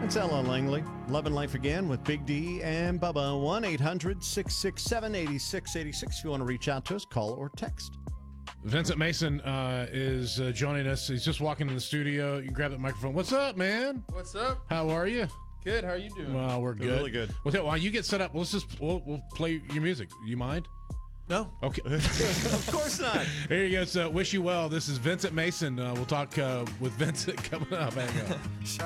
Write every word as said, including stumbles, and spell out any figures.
It's Ella Langley. Love and Life Again with Big D and Bubba. one eight hundred six six seven eight six eight six. If you want to reach out to us, call or text. Vincent Mason uh, is uh, joining us. He's just walking in the studio. You grab that microphone. What's up, man? What's up? How are you? Good. How are you doing? Well, we're good. Really good. Well, while you get set up, let's just we'll, we'll play your music. You mind? No. Okay. Of course not. Here you go. So, wish you well. This is Vincent Mason. Uh, we'll talk uh, with Vincent coming up. Hang on.